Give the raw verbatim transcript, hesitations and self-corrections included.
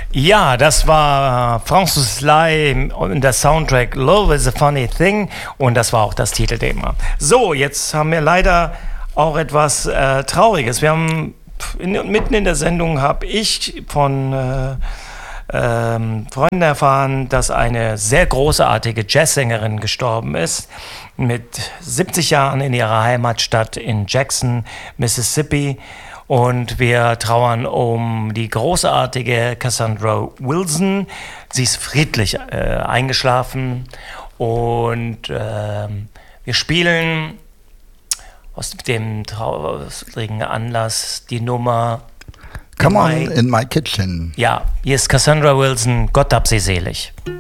Ja, das war Francis Lai und der Soundtrack Love is a Funny Thing und das war auch das Titelthema. So, jetzt haben wir leider auch etwas äh, Trauriges. Wir haben in, mitten in der Sendung habe ich von äh, ähm, Freunden erfahren, dass eine sehr großartige Jazzsängerin gestorben ist, mit siebzig Jahren in ihrer Heimatstadt in Jackson, Mississippi. Und wir trauern um die großartige Cassandra Wilson. Sie ist friedlich äh, eingeschlafen. Und äh, wir spielen aus dem traurigen Anlass die Nummer Come on in my kitchen. Ja, hier ist Cassandra Wilson. Gott hab sie selig.